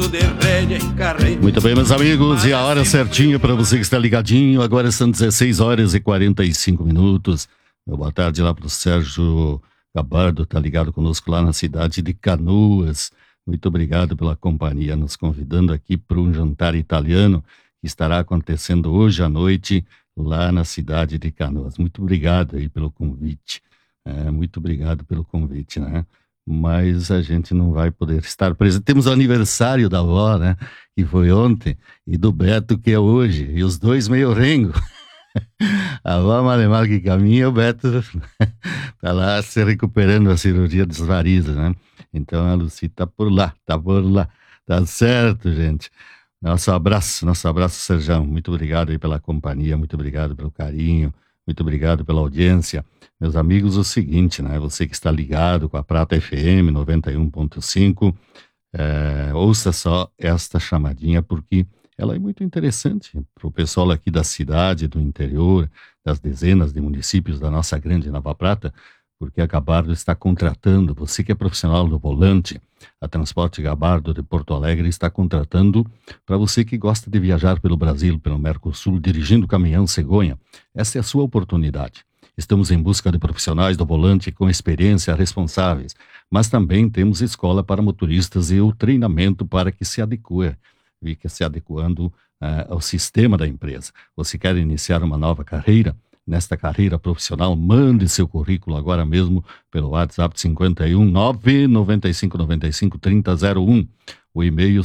Muito bem, meus amigos, e a hora certinha para você que está ligadinho. Agora são 16 horas e 45 minutos. Boa tarde lá para o Sérgio Gabardo, tá ligado conosco lá na cidade de Canoas. Muito obrigado pela companhia, nos convidando aqui para um jantar italiano que estará acontecendo hoje à noite lá na cidade de Canoas. Muito obrigado aí pelo convite. Muito obrigado pelo convite, né? Mas a gente não vai poder estar presente. Temos o aniversário da avó, né? Que foi ontem, e do Beto, que é hoje. E os dois meio rengo. A avó Malemar que caminha, o Beto tá lá se recuperando da cirurgia das varizes, né? Então a Lucy tá por lá. Tá certo, gente. Nosso abraço, Serjão. Muito obrigado aí pela companhia, muito obrigado pelo carinho, muito obrigado pela audiência. Meus amigos, o seguinte, né? Você que está ligado com a Prata FM 91.5, ouça só esta chamadinha, porque ela é muito interessante para o pessoal aqui da cidade, do interior, das dezenas de municípios da nossa grande Nova Prata, porque a Gabardo está contratando, você que é profissional do volante, a Transporte Gabardo de Porto Alegre está contratando para você que gosta de viajar pelo Brasil, pelo Mercosul, dirigindo caminhão cegonha. Essa é a sua oportunidade. Estamos em busca de profissionais do volante com experiência responsáveis, mas também temos escola para motoristas e o treinamento para que se adeque, fique se adequando ao sistema da empresa. Você quer iniciar uma nova carreira? Nesta carreira profissional, mande seu currículo agora mesmo pelo WhatsApp 51 995 95 3001, o e-mail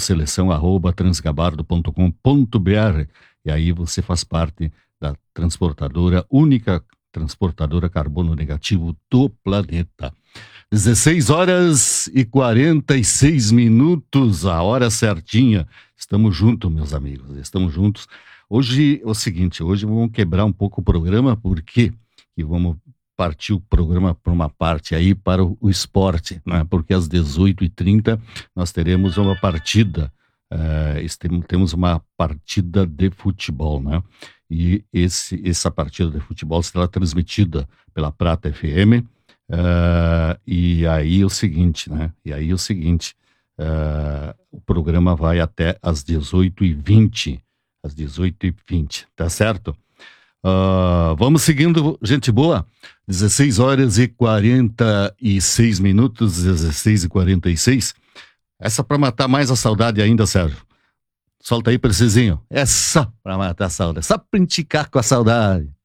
seleção@transgabardo.com.br, e aí você faz parte da transportadora, única transportadora carbono negativo do planeta. 16 horas e 46 minutos, a hora certinha. Estamos juntos, meus amigos, estamos juntos. Hoje é o seguinte, hoje vamos quebrar um pouco o programa, porque que vamos partir o programa para uma parte aí para o esporte, né? Porque às 18h30 nós teremos uma partida, temos uma partida de futebol, né? E essa partida de futebol será transmitida pela Prata FM, e aí o seguinte, né? O programa vai até às 18h20, tá certo? Vamos seguindo, gente boa. 16 horas e 46 minutos, 16h46. Essa para matar mais a saudade ainda, Sérgio. Solta aí, precisinho. Essa para matar a saudade. Só pra enticar com a saudade.